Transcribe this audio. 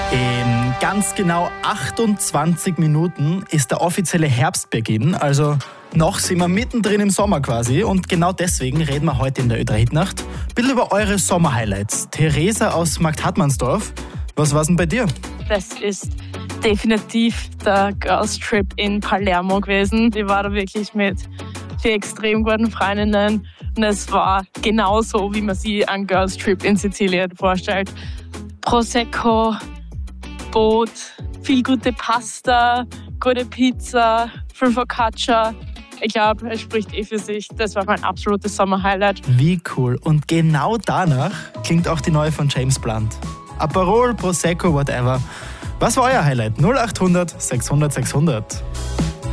In ganz genau 28 Minuten ist der offizielle Herbstbeginn, also noch sind wir mittendrin im Sommer quasi und genau deswegen reden wir heute in der Ö3-Hit-Nacht ein bisschen über eure Sommerhighlights. Theresa aus Markt-Hartmannsdorf, was war's denn bei dir? Das ist definitiv der Girls Trip in Palermo gewesen. Ich war da wirklich mit 4 extrem guten Freundinnen und es war genauso, wie man sich einen Girls Trip in Sizilien vorstellt. Prosecco, Boot, viel gute Pasta, gute Pizza, viel Focaccia. Ich glaube, es spricht für sich. Das war mein absolutes Sommerhighlight. Wie cool. Und genau danach klingt auch die neue von James Blunt. Aperol, Prosecco, whatever. Was war euer Highlight? 0800 600 600.